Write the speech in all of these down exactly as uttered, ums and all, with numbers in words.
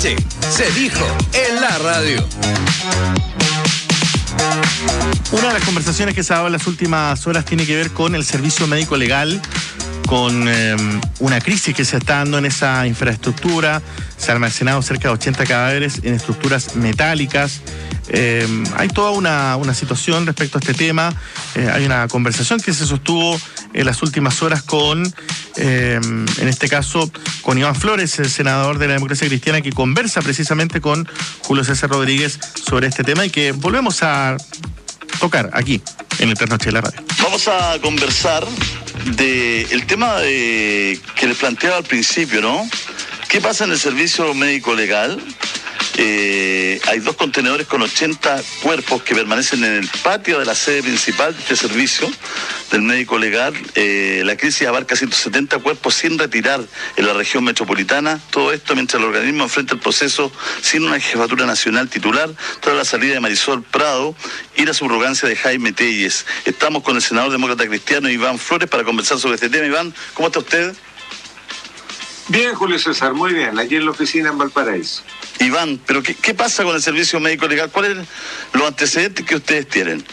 noche se dijo en la radio. Una de las conversaciones que se ha dado en las últimas horas tiene que ver con el servicio médico legal, con eh, una crisis que se está dando en esa infraestructura. Se han almacenado cerca de ochenta cadáveres en estructuras metálicas. Eh, hay toda una, una situación respecto a este tema. Eh, hay una conversación que se sostuvo en las últimas horas con, eh, en este caso, con Iván Flores, el senador de la Democracia Cristiana, que conversa precisamente con Julio César Rodríguez sobre este tema y que volvemos a tocar aquí en el Trasnoche de la Radio. Vamos a conversar de el tema de, que les planteaba al principio, ¿no? ¿Qué pasa en el servicio médico legal? Eh, hay dos contenedores con ochenta cuerpos que permanecen en el patio de la sede principal de este servicio del médico legal. Eh, la crisis abarca ciento setenta cuerpos sin retirar en la región metropolitana. Todo esto mientras el organismo enfrenta el proceso sin una jefatura nacional titular, tras la salida de Marisol Prado y la subrogancia de Jaime Telles. Estamos con el senador demócrata cristiano Iván Flores para conversar sobre este tema. Iván, ¿cómo está usted? Bien, Julio César, muy bien, aquí en la oficina en Valparaíso. Iván, ¿pero qué, qué pasa con el servicio médico legal? ¿Cuáles son los antecedentes que ustedes tienen?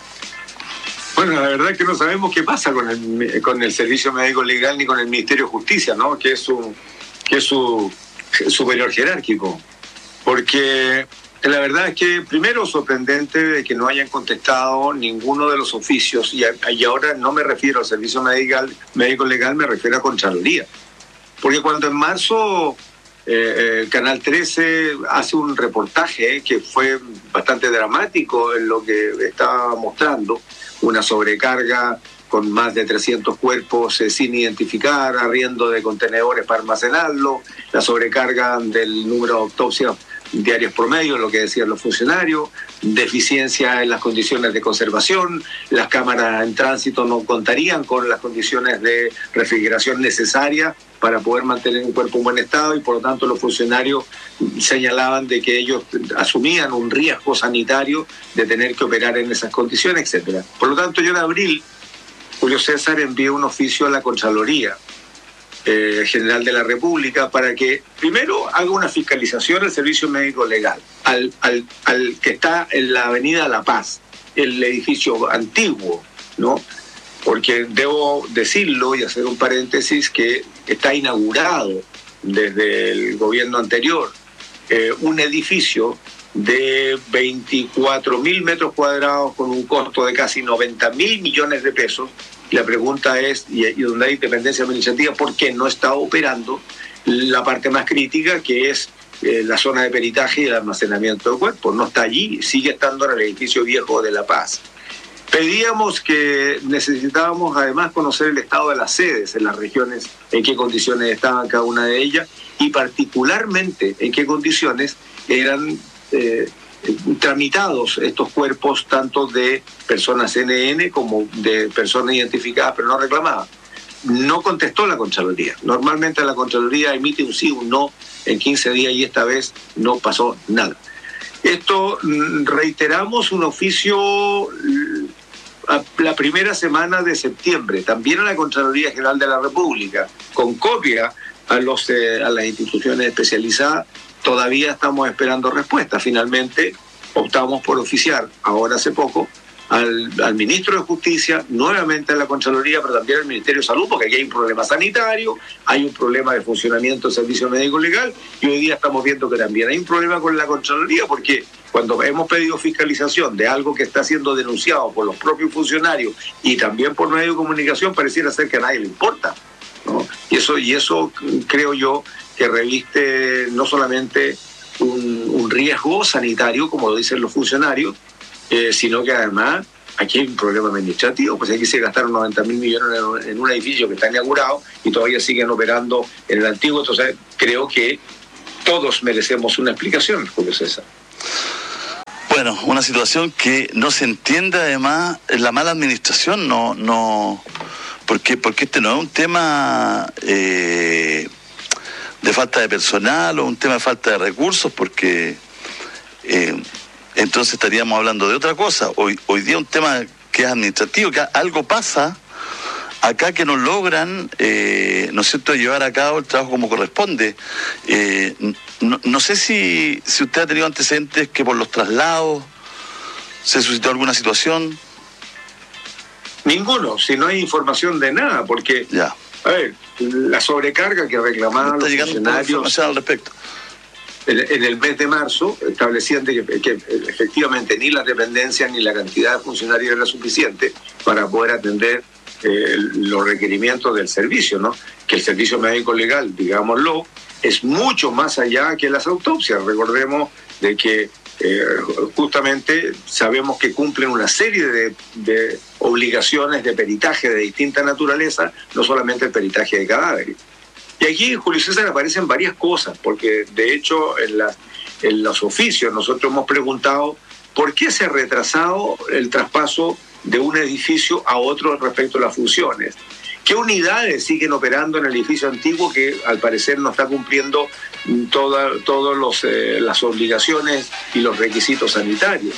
Bueno, la verdad es que no sabemos qué pasa con el, con el servicio médico legal ni con el Ministerio de Justicia, ¿no? Que es su, que es su superior jerárquico. Porque la verdad es que, primero, sorprendente de que no hayan contestado ninguno de los oficios, y, y ahora no me refiero al servicio médico, médico legal, me refiero a Contraloría. Porque cuando en marzo eh, el Canal trece hace un reportaje que fue bastante dramático en lo que estaba mostrando, una sobrecarga con más de trescientos cuerpos eh, sin identificar, arriendo de contenedores para almacenarlo, la sobrecarga del número de autopsias diarios promedio, lo que decían los funcionarios, deficiencia en las condiciones de conservación, las cámaras en tránsito no contarían con las condiciones de refrigeración necesarias para poder mantener un cuerpo en buen estado, y por lo tanto los funcionarios señalaban de que ellos asumían un riesgo sanitario de tener que operar en esas condiciones, etcétera. Por lo tanto, yo en abril, Julio César, envié un oficio a la Contraloría Eh, General de la República para que primero haga una fiscalización al servicio médico legal, al, al, al que está en la avenida La Paz, el edificio antiguo, ¿no? Porque debo decirlo y hacer un paréntesis que está inaugurado desde el gobierno anterior eh, un edificio de veinticuatro mil metros cuadrados con un costo de casi noventa mil millones de pesos. La pregunta es, y donde hay dependencia administrativa, ¿por qué no está operando la parte más crítica, que es eh, la zona de peritaje y el almacenamiento de cuerpos? No está allí, sigue estando en el edificio viejo de La Paz. Pedíamos que necesitábamos además conocer el estado de las sedes en las regiones, en qué condiciones estaban cada una de ellas, y particularmente en qué condiciones eran eh, tramitados estos cuerpos, tanto de personas N N como de personas identificadas pero no reclamadas. No contestó la Contraloría. Normalmente la Contraloría emite un sí o un no en quince días y esta vez no pasó nada. Esto, reiteramos un oficio la primera semana de septiembre, también a la Contraloría General de la República, con copia a, los, eh, a las instituciones especializadas. Todavía estamos esperando respuesta. Finalmente optamos por oficiar, ahora hace poco, al, al ministro de Justicia, nuevamente a la Contraloría, pero también al Ministerio de Salud, porque aquí hay un problema sanitario, hay un problema de funcionamiento del servicio médico legal, y hoy día estamos viendo que también hay un problema con la Contraloría, porque cuando hemos pedido fiscalización de algo que está siendo denunciado por los propios funcionarios y también por medios de comunicación, pareciera ser que a nadie le importa, ¿no? Y eso, y eso creo yo que reviste no solamente un, un riesgo sanitario, como lo dicen los funcionarios, eh, sino que además aquí hay un problema administrativo, pues aquí se gastaron noventa mil millones en, en un edificio que está inaugurado y todavía siguen operando en el antiguo. Entonces creo que todos merecemos una explicación, Julio César. Bueno, una situación que no se entiende, además, la mala administración, no, no, porque, porque este no es un tema eh, de falta de personal o un tema de falta de recursos, porque eh, entonces estaríamos hablando de otra cosa. Hoy, hoy día un tema que es administrativo, que algo pasa, acá que no logran, eh, ¿no es cierto?, llevar a cabo el trabajo como corresponde. Eh, no, no sé si, si usted ha tenido antecedentes que por los traslados se suscitó alguna situación. Ninguno, si no hay información de nada, porque, ya. a ver, la sobrecarga que reclamaban los funcionarios al respecto. En, en el mes de marzo establecían de que, que efectivamente ni las dependencias ni la cantidad de funcionarios era suficiente para poder atender eh, los requerimientos del servicio, ¿no? Que el servicio médico legal, digámoslo, es mucho más allá que las autopsias. Recordemos de que eh, justamente sabemos que cumplen una serie de, de obligaciones de peritaje de distinta naturaleza, no solamente el peritaje de cadáveres. Y aquí, Julio César, aparecen varias cosas, porque de hecho en, la, en los oficios nosotros hemos preguntado por qué se ha retrasado el traspaso de un edificio a otro respecto a las funciones. ¿Qué unidades siguen operando en el edificio antiguo que al parecer no está cumpliendo todas todos los, eh, las obligaciones y los requisitos sanitarios?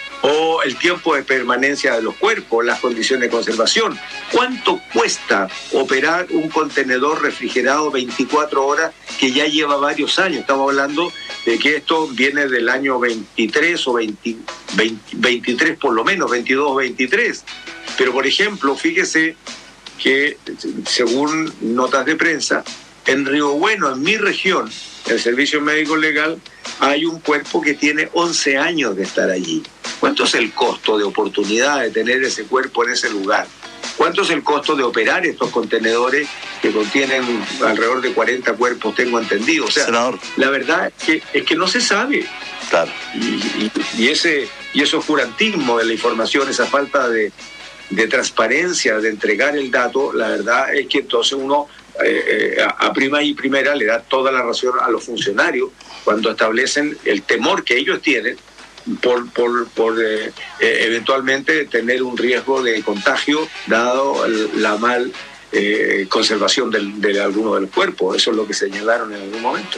O el tiempo de permanencia de los cuerpos, las condiciones de conservación. ¿Cuánto cuesta operar un contenedor refrigerado veinticuatro horas que ya lleva varios años? Estamos hablando de que esto viene del año veintitrés o veinte, veinte, veintitrés por lo menos, veintidós o veintitrés. Pero, por ejemplo, fíjese que, según notas de prensa, en Río Bueno, en mi región, el Servicio Médico Legal, hay un cuerpo que tiene once años de estar allí. ¿Cuánto es el costo de oportunidad de tener ese cuerpo en ese lugar? ¿Cuánto es el costo de operar estos contenedores que contienen alrededor de cuarenta cuerpos, tengo entendido? O sea, senador, la verdad es que, es que no se sabe. Claro. Y, y, y ese y ese oscurantismo de la información, esa falta de, de transparencia, de entregar el dato, la verdad es que entonces uno eh, eh, a prima y primera le da toda la razón a los funcionarios cuando establecen el temor que ellos tienen por, por, por eh, eh, eventualmente tener un riesgo de contagio dado la mal eh, conservación del, de alguno de los cuerpos. Eso es lo que señalaron en algún momento.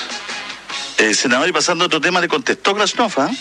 Eh, senador, y pasando a otro tema, ¿le contestó Krasnov? ¿eh?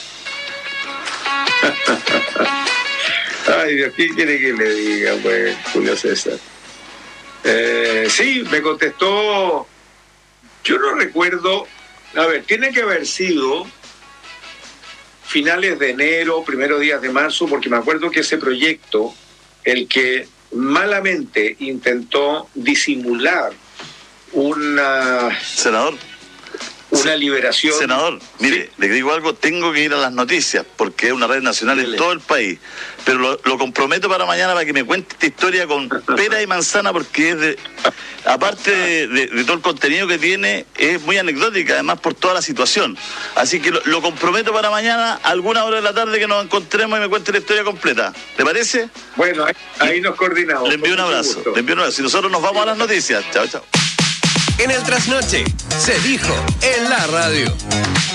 Ay, Dios, ¿qué quiere que le diga, pues, Julio César? Eh, sí, me contestó. Yo no recuerdo. A ver, tiene que haber sido finales de enero, primeros días de marzo, porque me acuerdo que ese proyecto, el que malamente intentó disimular una... Senador. Una liberación. Senador, mire, sí, le digo algo, tengo que ir a las noticias, porque es una red nacional Dele. en todo el país, pero lo, lo comprometo para mañana para que me cuente esta historia con pera y manzana, porque es de, aparte de, de, de todo el contenido que tiene, es muy anecdótica, además por toda la situación. Así que lo, lo comprometo para mañana, a alguna hora de la tarde que nos encontremos y me cuente la historia completa. ¿Le parece? Bueno, ahí, ahí nos coordinamos. Le envío un abrazo, le envío un abrazo. Y nosotros nos vamos a las noticias. Chao, chao. En el Trasnoche se dijo en la radio.